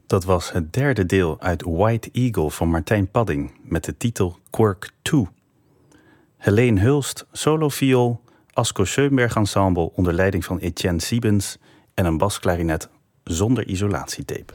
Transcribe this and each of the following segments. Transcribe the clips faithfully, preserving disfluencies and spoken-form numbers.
Dat was het derde deel uit White Eagle van Martijn Padding met de titel Quirk twee. Helene Hulst, solo-viool, Asko Schoenberg Ensemble onder leiding van Etienne Siebens en een basklarinet zonder isolatietape.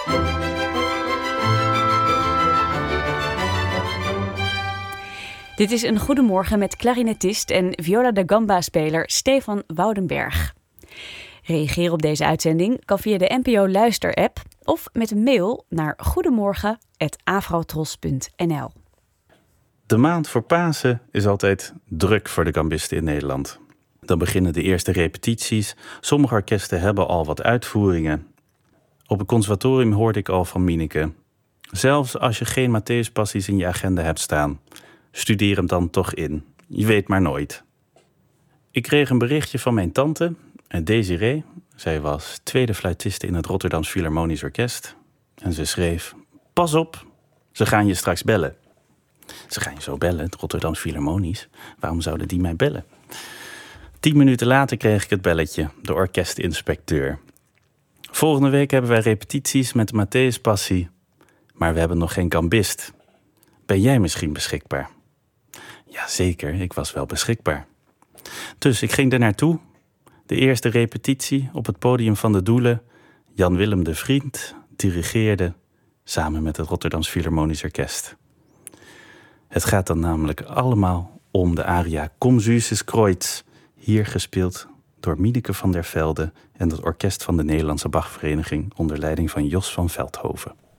Dit is een Goedemorgen met klarinetist en viola da gamba-speler Stefan Woudenberg. Reageren op deze uitzending kan via de N P O Luister-app of met een mail naar goedemorgen apenstaartje afrotros punt n l. De maand voor Pasen is altijd druk voor de gambisten in Nederland. Dan beginnen de eerste repetities. Sommige orkesten hebben al wat uitvoeringen. Op het conservatorium hoorde ik al van Mieneke: zelfs als je geen Matthäuspassies in je agenda hebt staan, studeer hem dan toch in. Je weet maar nooit. Ik kreeg een berichtje van mijn tante, Desiree. Zij was tweede fluitiste in het Rotterdams Philharmonisch Orkest. En ze schreef: pas op, ze gaan je straks bellen. Ze gaan je zo bellen, het Rotterdams Philharmonisch. Waarom zouden die mij bellen? Tien minuten later kreeg ik het belletje, de orkestinspecteur. Volgende week hebben wij repetities met de Matthäuspassie, maar we hebben nog geen gambist. Ben jij misschien beschikbaar? Jazeker, ik was wel beschikbaar. Dus ik ging er naartoe. De eerste repetitie op het podium van de Doelen. Jan Willem de Vriend dirigeerde samen met het Rotterdams Philharmonisch Orkest. Het gaat dan namelijk allemaal om de aria Komm süßes Kreuz, hier gespeeld door Mieneke van der Velde en het orkest van de Nederlandse Bachvereniging onder leiding van Jos van Veldhoven.